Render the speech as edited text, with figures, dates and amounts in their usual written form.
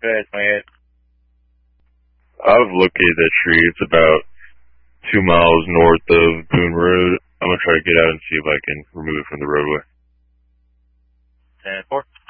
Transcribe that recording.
Good, 28. I've located that tree. It's about 2 miles north of Boone Road. I'm gonna try to get out and see if I can remove it from the roadway. 10-4.